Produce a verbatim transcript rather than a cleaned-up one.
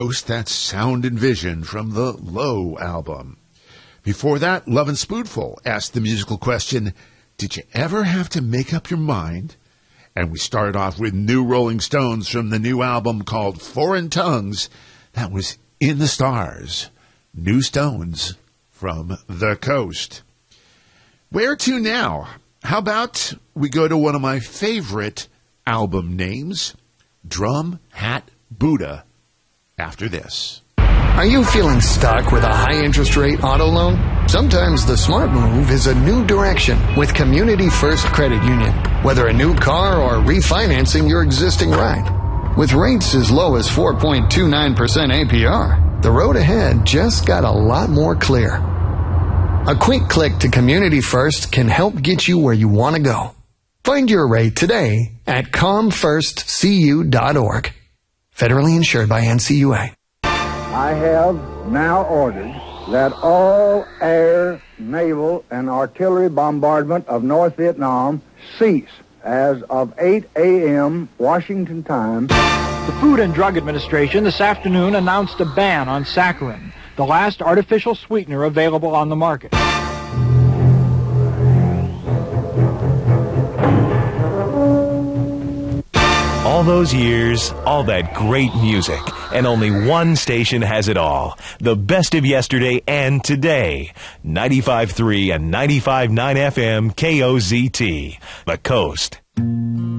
That's Sound and Vision from the Low album. Before that, Love and Spoonful asked the musical question, did you ever have to make up your mind? And we started off with New Rolling Stones from the new album called Foreign Tongues. That was In the Stars. New Stones from the Coast. Where to now? How about we go to one of my favorite album names, Drum Hat Buddha, after this. Are you feeling stuck with a high interest rate auto loan? Sometimes the smart move is a new direction with Community First Credit Union. Whether a new car or refinancing your existing ride. With rates as low as four point two nine percent A P R, the road ahead just got a lot more clear. A quick click to Community First can help get you where you want to go. Find your rate today at com first c u dot org. Federally insured by N C U A. I have now ordered that all air, naval, and artillery bombardment of North Vietnam cease as of eight a.m. Washington time. The Food and Drug Administration this afternoon announced a ban on saccharin, the last artificial sweetener available on the market. All those years, all that great music, and only one station has it all. The best of yesterday and today. ninety-five point three and ninety-five point nine F M K O Z T, The Coast.